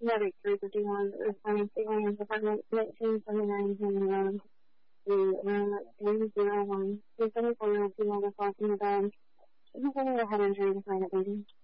Medic 351, responding to Aliens Department 1979 Hammond Road to room 301. Please 74-year-old female was walking the dog. She's having a head injury to find it bleeding.